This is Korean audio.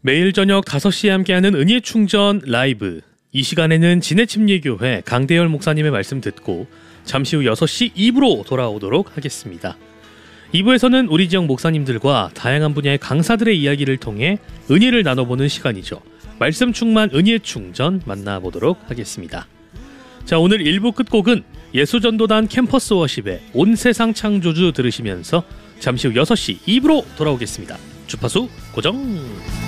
매일 저녁 5시에 함께하는 은혜 충전 라이브. 이 시간에는 진해침례교회 강대열 목사님의 말씀 듣고 잠시 후 6시 2부로 돌아오도록 하겠습니다. 2부에서는 우리 지역 목사님들과 다양한 분야의 강사들의 이야기를 통해 은혜를 나눠보는 시간이죠. 말씀 충만 은혜 충전 만나보도록 하겠습니다. 자, 오늘 1부 끝곡은 예수전도단 캠퍼스 워십의 온 세상 창조주 들으시면서 잠시 후 6시 2부로 돌아오겠습니다. 주파수 고정!